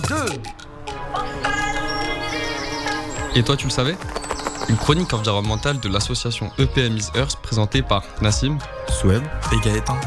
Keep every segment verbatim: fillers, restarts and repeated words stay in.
deux. Et toi, tu le savais ? Une chronique environnementale de l'association E P M is Earth présentée par Nassim, Soueb et Gaëtan.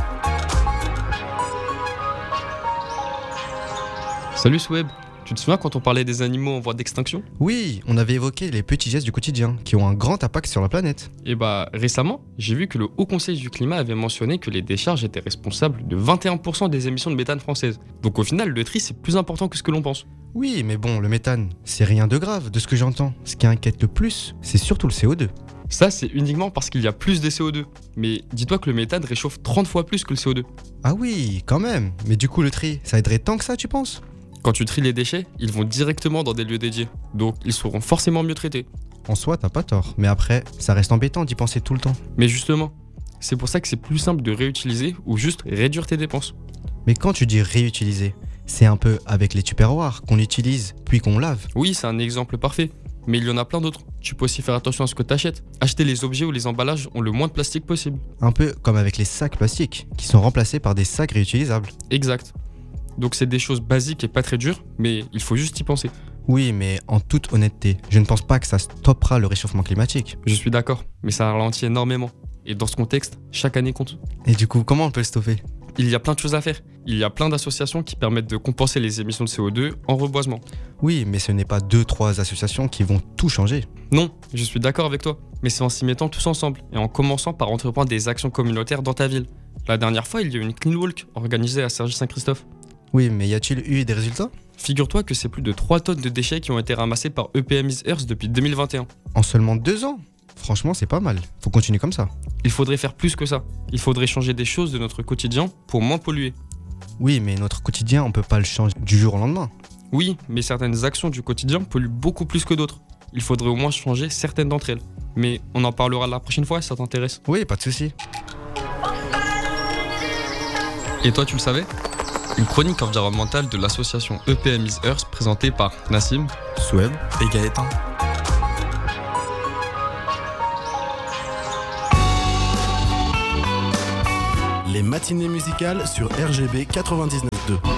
Salut Soueb, tu te souviens quand on parlait des animaux en voie d'extinction ? Oui, on avait évoqué les petits gestes du quotidien qui ont un grand impact sur la planète. Et bah récemment, j'ai vu que le Haut Conseil du climat avait mentionné que les décharges étaient responsables de vingt et un pour cent des émissions de méthane françaises. Donc au final, le tri c'est plus important que ce que l'on pense. Oui, mais bon, le méthane, c'est rien de grave de ce que j'entends. Ce qui inquiète le plus, c'est surtout le C O deux. Ça c'est uniquement parce qu'il y a plus de C O deux. Mais dis-toi que le méthane réchauffe trente fois plus que le C O deux. Ah oui, quand même. Mais du coup, le tri, ça aiderait tant que ça, tu penses ? Quand tu tries les déchets, ils vont directement dans des lieux dédiés. Donc ils seront forcément mieux traités. En soi, t'as pas tort. Mais après, ça reste embêtant d'y penser tout le temps. Mais justement, c'est pour ça que c'est plus simple de réutiliser ou juste réduire tes dépenses. Mais quand tu dis réutiliser, c'est un peu avec les tupperwares qu'on utilise puis qu'on lave. Oui, c'est un exemple parfait. Mais il y en a plein d'autres. Tu peux aussi faire attention à ce que tu achètes. Acheter les objets où les emballages ont le moins de plastique possible. Un peu comme avec les sacs plastiques, qui sont remplacés par des sacs réutilisables. Exact. Donc c'est des choses basiques et pas très dures, mais il faut juste y penser. Oui, mais en toute honnêteté, je ne pense pas que ça stoppera le réchauffement climatique. Je suis d'accord, mais ça ralentit énormément. Et dans ce contexte, chaque année compte. Et du coup, comment on peut le stopper ? Il y a plein de choses à faire. Il y a plein d'associations qui permettent de compenser les émissions de C O deux en reboisement. Oui, mais ce n'est pas deux, trois associations qui vont tout changer. Non, je suis d'accord avec toi. Mais c'est en s'y mettant tous ensemble et en commençant par entreprendre des actions communautaires dans ta ville. La dernière fois, il y a eu une Clean Walk organisée à Cergy-Saint-Christophe. Oui, mais y a-t-il eu des résultats ? Figure-toi que c'est plus de trois tonnes de déchets qui ont été ramassés par E P M is Earth depuis deux mille vingt et un. En seulement deux ans ? Franchement, c'est pas mal. Faut continuer comme ça. Il faudrait faire plus que ça. Il faudrait changer des choses de notre quotidien pour moins polluer. Oui, mais notre quotidien, on peut pas le changer du jour au lendemain. Oui, mais certaines actions du quotidien polluent beaucoup plus que d'autres. Il faudrait au moins changer certaines d'entre elles. Mais on en parlera la prochaine fois si ça t'intéresse. Oui, pas de souci. Et toi, tu le savais ? Une chronique environnementale de l'association E P M is Earth présentée par Nassim, Soueb et Gaëtan. Les matinées musicales sur R G B quatre-vingt-dix-neuf point deux.